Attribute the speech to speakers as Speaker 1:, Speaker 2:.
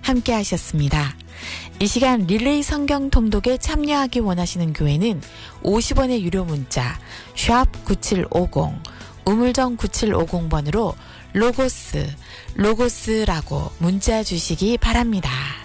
Speaker 1: 함께 하셨습니다. 이 시간 릴레이 성경 통독에 참여하기 원하시는 교회는 50원의 유료 문자 샵 9750 우물정 9750번으로 로고스라고 문자 주시기 바랍니다.